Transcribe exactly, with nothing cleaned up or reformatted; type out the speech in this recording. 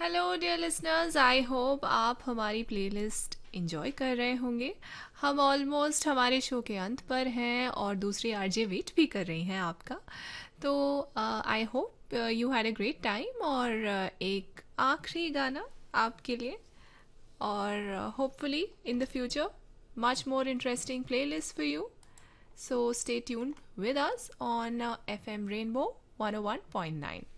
Hello dear listeners, I hope आप हमारी playlist enjoy कर रहे होंगे। हम ऑलमोस्ट हमारे शो के अंत पर हैं और दूसरी आरजे वेट भी कर रही हैं आपका। तो I hope you had a great time. और uh, एक आखिरी गाना आपके लिए, और hopefully in the future much more interesting playlist for you. So stay tuned with us on uh, F M Rainbow one oh one point nine.